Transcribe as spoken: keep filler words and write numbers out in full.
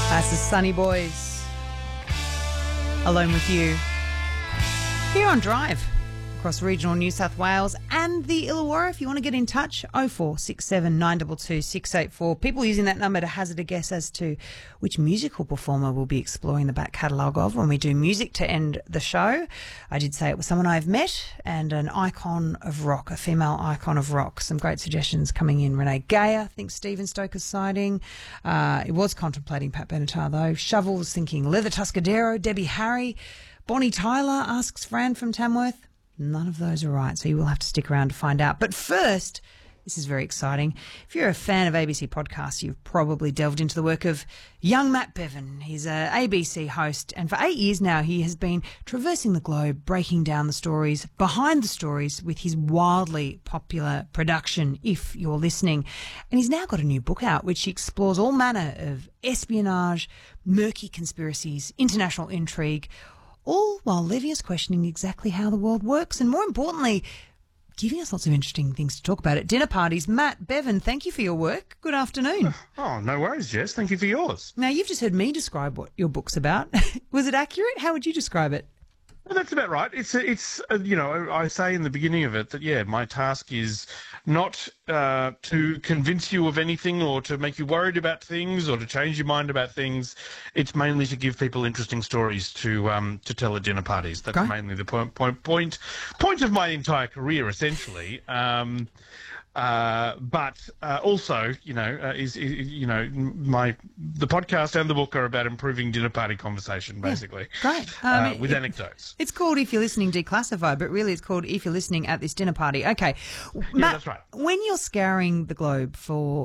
That's the Sunny Boys. Alone with you. Here on Drive. Across regional New South Wales and the Illawarra. If you want to get in touch, oh four six seven nine two two six eight four. People using that number to hazard a guess as to which musical performer we'll be exploring the back catalogue of when we do music to end the show. I did say it was someone I've met and an icon of rock, a female icon of rock. Some great suggestions coming in. Renee Gayer thinks Stephen Stoker's sighting. Uh, it was contemplating Pat Benatar though. Shovels thinking Leather Tuscadero. Debbie Harry. Bonnie Tyler asks Fran from Tamworth. None of those are right, so you will have to stick around to find out. But first, this is very exciting. If you're a fan of A B C podcasts, you've probably delved into the work of young Matt Bevan. He's a A B C host, and for eight years now, he has been traversing the globe, breaking down the stories behind the stories with his wildly popular production, If You're Listening. And he's now got a new book out, which explores all manner of espionage, murky conspiracies, international intrigue, all while leaving us questioning exactly how the world works and, more importantly, giving us lots of interesting things to talk about at dinner parties. Matt Bevan, thank you for your work. Good afternoon. Oh, no worries, Jess. Thank you for yours. Now, you've just heard me describe what your book's about. Was it accurate? How would you describe it? Well, that's about right. It's, it's uh, you know, I say in the beginning of it that, yeah, my task is not uh, to convince you of anything or to make you worried about things or to change your mind about things. It's mainly to give people interesting stories to um, to tell at dinner parties. That's Okay. mainly the point, point, point, point of my entire career, essentially. Um, Uh, but uh, also, you know, uh, is, is you know my the podcast and the book are about improving dinner party conversation, basically. Yeah, great. Um, uh, with it, anecdotes. It's called If You're Listening Declassified, but really it's called If You're Listening at This Dinner Party. Okay, Yeah, Matt, that's right. when you're scouring the globe for